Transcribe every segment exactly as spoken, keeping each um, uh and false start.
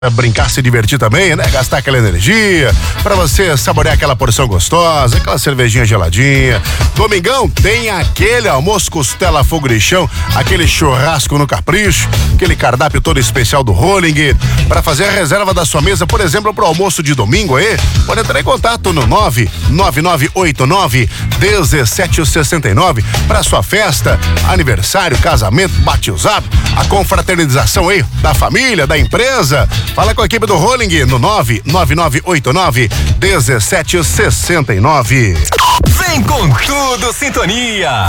brincar, se divertir também, né? Gastar aquela energia, pra você saborear aquela porção gostosa, aquela cervejinha geladinha. Domingão tem aquele almoço costela fogo de chão, aquele churrasco no capricho, aquele cardápio todo especial do Rolling. Para fazer a reserva da sua mesa, por exemplo, pro almoço de domingo aí, pode entrar em contato no nove nove nove oito nove um sete seis nove para sua festa, aniversário, casamento, batizado, a confraternização aí da família, da empresa. Fala com a equipe do Rolling no nove nove nove oito nove um sete seis nove. Vem com tudo, Sintonia.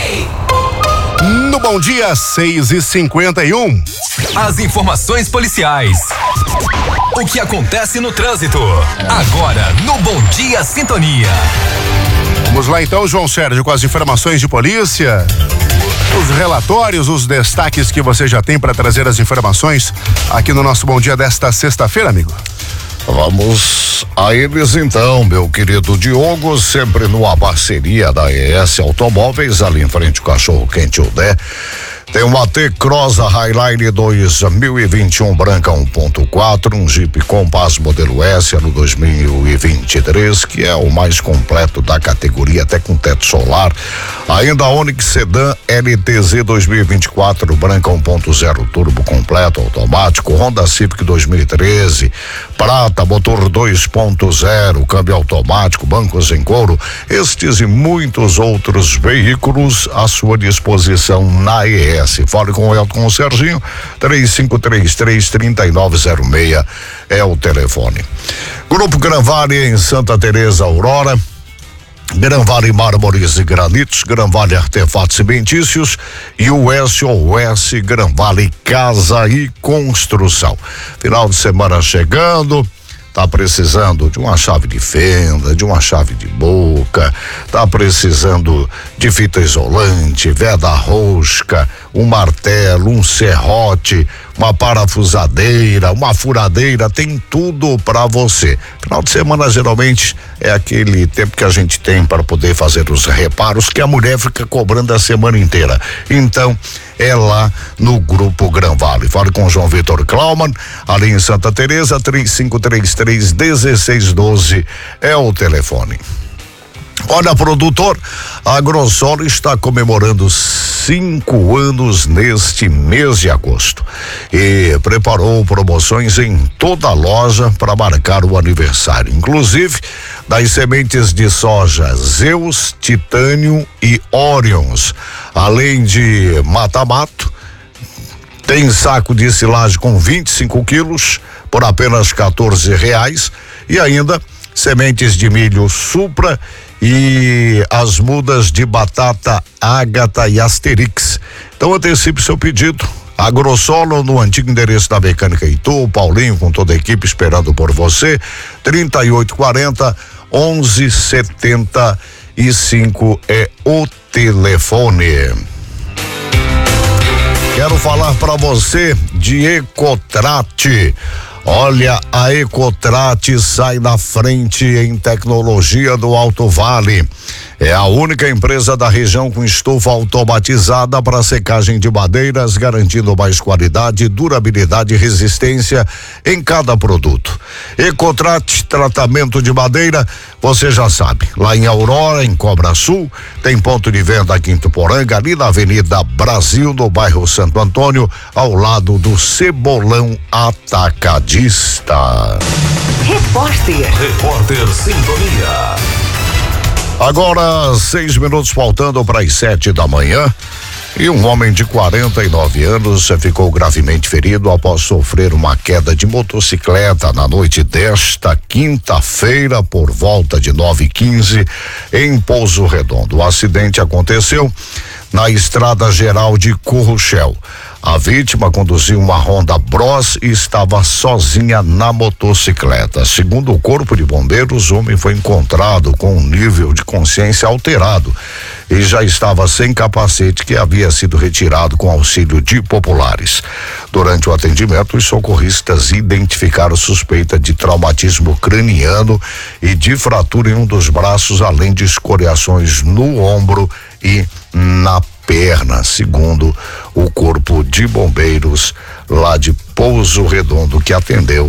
No Bom Dia, seis e cinquenta e um. As informações policiais. O que acontece no trânsito. Agora, no Bom Dia, Sintonia. Vamos lá então, João Sérgio, com as informações de polícia. Os relatórios, os destaques que você já tem para trazer as informações aqui no nosso Bom Dia desta sexta-feira, amigo. Vamos a eles então, meu querido Diogo, sempre numa parceria da E S Automóveis, ali em frente ao Cachorro Quente Udé. Tem uma T-Cross Highline dois mil e vinte e um branca um ponto quatro, um Jeep Compass modelo S ano dois mil e vinte e três, que é o mais completo da categoria, até com teto solar. Ainda a Onix Sedan L T Z dois mil e vinte e quatro branca um ponto zero turbo completo automático, Honda Civic dois mil e treze prata, motor dois ponto zero, câmbio automático, bancos em couro. Estes e muitos outros veículos à sua disposição na E S. Fale com o Elton, com o Serginho, três cinco três três, três nove zero seis é o telefone. Grupo Gran Vale em Santa Teresa, Aurora. Gran Vale Mármores e Granitos, Gran Vale Artefatos Cimentícios e o S O S Gran Vale Casa e Construção. Final de semana chegando. Tá precisando de uma chave de fenda, de uma chave de boca, tá precisando de fita isolante, veda rosca, um martelo, um serrote, uma parafusadeira, uma furadeira, tem tudo para você. Final de semana geralmente é aquele tempo que a gente tem para poder fazer os reparos que a mulher fica cobrando a semana inteira. Então, é lá no Grupo Gran Vale. Fale com o João Vitor Klauman, ali em Santa Teresa, três cinco três três, um seis um dois é o telefone. Olha, produtor, a Agrosol está comemorando cinco anos neste mês de agosto e preparou promoções em toda a loja para marcar o aniversário, inclusive das sementes de soja Zeus, Titânio e Orions, além de mata-mato. Tem saco de silagem com vinte e cinco quilos por apenas quatorze reais e ainda sementes de milho Supra e as mudas de batata Ágata e Asterix. Então antecipe seu pedido. Agrosolo no antigo endereço da Mecânica Itu, Paulinho com toda a equipe esperando por você. trinta e oito quarenta, onze setenta e cinco é o telefone. Quero falar para você de Ecotrate. Olha, a Ecotrate sai na frente em tecnologia do Alto Vale. É a única empresa da região com estufa automatizada para secagem de madeiras, garantindo mais qualidade, durabilidade e resistência em cada produto. Ecotrate, tratamento de madeira, você já sabe. Lá em Aurora, em Cobra Sul, tem ponto de venda aqui em Tuporanga, ali na Avenida Brasil, no bairro Santo Antônio, ao lado do Cebolão Atacadista. Repórter. Repórter Sintonia. Agora, seis minutos faltando para as sete da manhã. E um homem de quarenta e nove anos ficou gravemente ferido após sofrer uma queda de motocicleta na noite desta quinta-feira, por volta de nove e quinze, em Pouso Redondo. O acidente aconteceu na Estrada Geral de Curruchel. A vítima conduziu uma Honda Bros e estava sozinha na motocicleta. Segundo o Corpo de Bombeiros, o homem foi encontrado com um nível de consciência alterado e já estava sem capacete, que havia sido retirado com auxílio de populares. Durante o atendimento, os socorristas identificaram suspeita de traumatismo craniano e de fratura em um dos braços, além de escoriações no ombro e na perna, segundo o Corpo de Bombeiros lá de Pouso Redondo, que atendeu